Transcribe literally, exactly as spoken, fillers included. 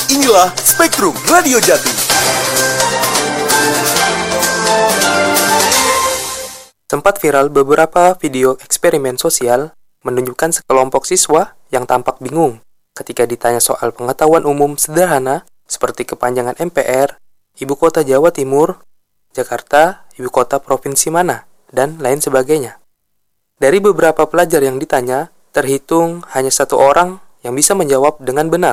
Inilah Spektrum Radio Jatim. Sempat viral beberapa video eksperimen sosial menunjukkan sekelompok siswa yang tampak bingung ketika ditanya soal pengetahuan umum sederhana seperti kepanjangan M P R, Ibu Kota Jawa Timur, Jakarta, Ibu Kota Provinsi mana, dan lain sebagainya. Dari beberapa pelajar yang ditanya, terhitung hanya satu orang yang bisa menjawab dengan benar.